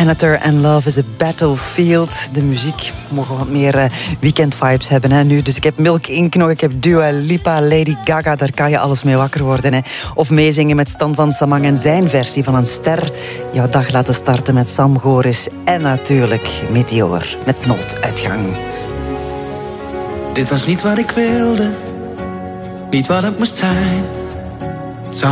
Anather and Love is a Battlefield. De muziek mogen wat meer weekend vibes hebben hè, nu. Dus ik heb Milk Inc. nog, ik heb Dua Lipa, Lady Gaga. Daar kan je alles mee wakker worden. Hè. Of meezingen met Stan van Samang en zijn versie van Een Ster. Jouw dag laten starten met Sam Goris. En natuurlijk Meteor met Nooduitgang. Dit was niet wat ik wilde, niet wat het moest zijn.